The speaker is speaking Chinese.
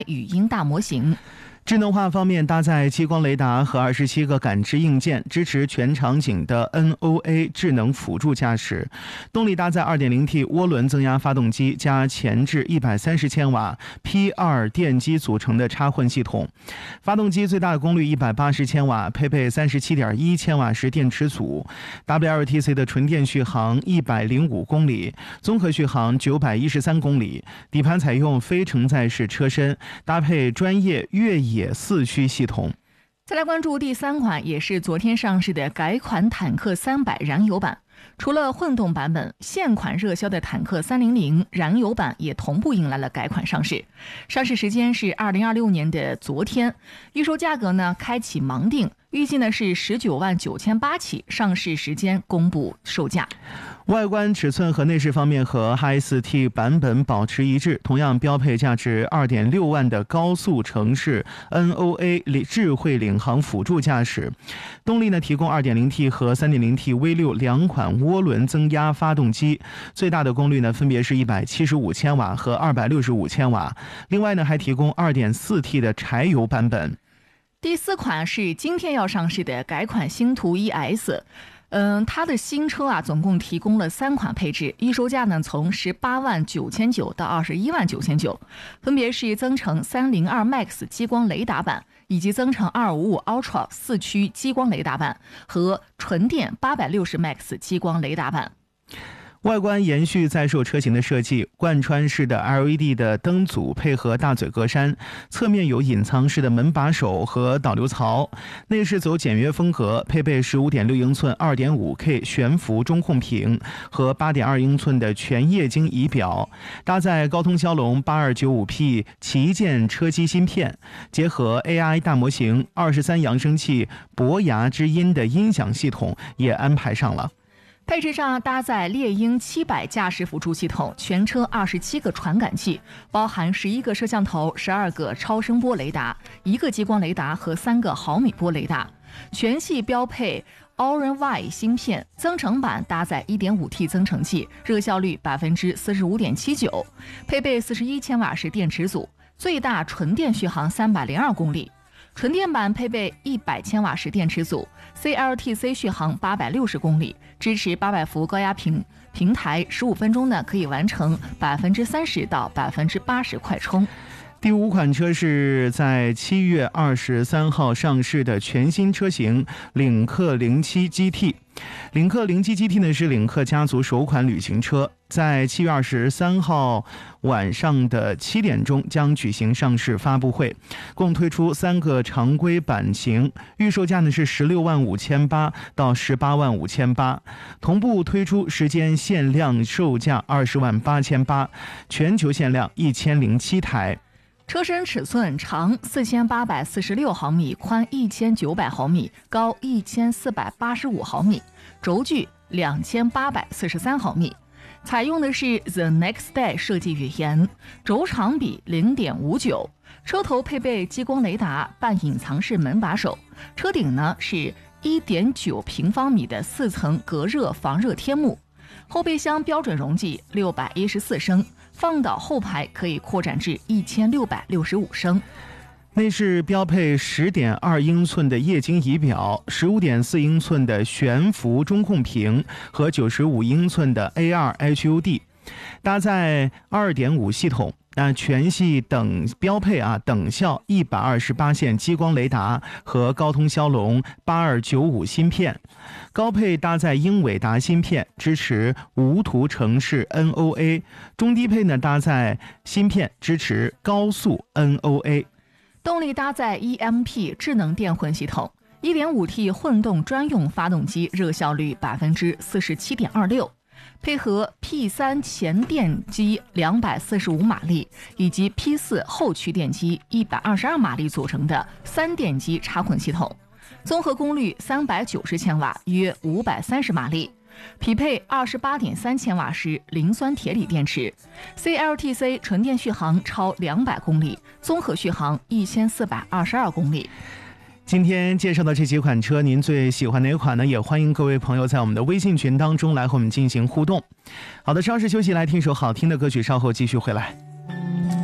语音大模型。 智能化方面，搭载激光雷达和27个感知硬件，支持全场景的 NOA 智能辅助驾驶。动力搭载 2.0T 涡轮增压发动机加前置130千瓦 P2 电机组成的插混系统。发动机最大功率180千瓦，配备 37.1 千瓦时电池组。WLTC 的纯电续航105公里，综合续航913公里。底盘采用非承载式车身，搭配专业越野4驱系统。 再来关注第3款，也是昨天上市的改款坦克300燃油版。除了混动版本，现款热销的坦克300燃油版也同步迎来了改款上市。上市时间是2026年的昨天，预售价格呢开启盲定，预计呢是19万9800起，上市时间公布售价。 外观尺寸和内饰方面和 Hi4T 版本保持一致，同样标配价值 2.6 万的高速城市 NOA 智慧领航辅助驾驶。动力呢提供 2.0T 和 3.0T V6 两款涡轮增压发动机，最大的功率呢分别是175千瓦和265千瓦。另外呢还提供 2.4T 的柴油版本。 第4款是今天要上市的改款星途 ES。它的新车啊，总共提供了3款配置，预售价呢从18万9900到21万9900，分别是增程302 Max 激光雷达版，以及增程255 Ultra 4驱激光雷达版和纯电860 Max 激光雷达版。 外观延续在售车型的设计，贯穿式的 LED 的灯组配合大嘴格栅，侧面有隐藏式的门把手和导流槽。内饰走简约风格，配备 15.6 英寸 2.5K 悬浮中控屏和 8.2 英寸的全液晶仪表，搭载高通骁龙 8295P 旗舰车机芯片，结合 AI 大模型23扬声器博雅之音的音响系统也安排上了。 配置上搭载猎鹰700驾驶辅助系统，全车27个传感器，包含11个摄像头、12个超声波雷达、1个激光雷达和3个毫米波雷达。全系标配 Orin Y 芯片，增程版搭载 1.5T 增程器，热效率 45.79%， 配备41千瓦时电池组，最大纯电续航302公里。纯电版配备100千瓦时电池组， CLTC 续航860公里，支持800伏高压平台，15分钟呢可以完成30%到80%快充。 第5款车是在7月23号上市的全新车型领克07 GT。领克07 GT 呢是领克家族首款旅行车，在7月23号晚上的7点钟将举行上市发布会，共推出3个常规版型，预售价呢是16万5800到18万5800，同步推出时间限量售价20万8800，全球限量1007台。 车身尺寸长4846毫米，宽1900毫米，高1485毫米，轴距2843毫米。采用的是 The Next Day 设计语言，轴长比 0.59， 车头配备激光雷达、半隐藏式门把手，车顶呢是 1.9 平方米的4层隔热防热天幕，后备箱标准容积614升，放倒后排可以扩展至1665升。 内饰标配 10.2 英寸的液晶仪表， 15.4 英寸的悬浮中控屏和95英寸的 AR HUD， 搭载 2.5 系统。全系标配等效128线激光雷达和高通骁龙8295芯片，高配搭载英伟达芯片，支持无图城市 NOA， 中低配呢搭载芯片，支持高速 NOA。 动力搭载 EMP 智能电混系统， 1.5T 混动专用发动机，热效率 47.26%， 配合 P3 前电机245马力以及 P4 后驱电机122马力组成的3电机插混系统，综合功率390千瓦，约530马力，匹配 28.3 千瓦时磷酸铁锂电池， CLTC 纯电续航超200公里，综合续航1422公里。 今天介绍的这几款车，您最喜欢哪款呢？也欢迎各位朋友在我们的微信群当中来和我们进行互动。好的，稍事休息，来听首好听的歌曲，稍后继续回来。